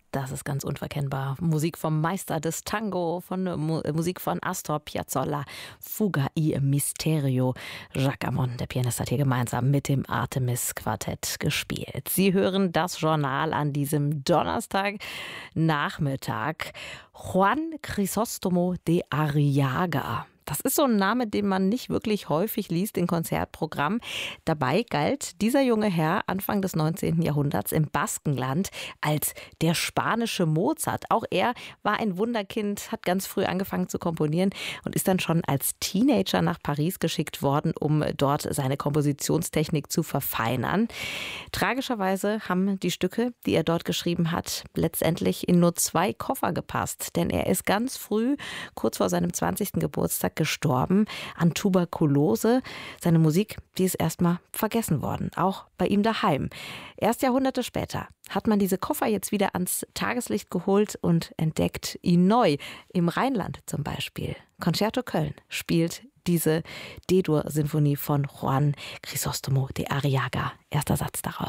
Das ist ganz unverkennbar. Musik vom Meister des Tango, Musik von Astor Piazzolla, Fuga y Misterio. Jacques Ammon, der Pianist, hat hier gemeinsam mit dem Artemis-Quartett gespielt. Sie hören das Journal an diesem Donnerstagnachmittag. Juan Crisóstomo de Arriaga. Das ist so ein Name, den man nicht wirklich häufig liest in Konzertprogrammen. Dabei galt dieser junge Herr Anfang des 19. Jahrhunderts im Baskenland als der spanische Mozart. Auch er war ein Wunderkind, hat ganz früh angefangen zu komponieren und ist dann schon als Teenager nach Paris geschickt worden, um dort seine Kompositionstechnik zu verfeinern. Tragischerweise haben die Stücke, die er dort geschrieben hat, letztendlich in nur 2 Koffer gepasst. Denn er ist ganz früh, kurz vor seinem 20. Geburtstag, gestorben an Tuberkulose. Seine Musik, die ist erstmal vergessen worden, auch bei ihm daheim. Erst Jahrhunderte später hat man diese Koffer jetzt wieder ans Tageslicht geholt und entdeckt ihn neu. Im Rheinland zum Beispiel. Concerto Köln spielt diese D-Dur-Sinfonie von Juan Crisóstomo de Arriaga. Erster Satz daraus.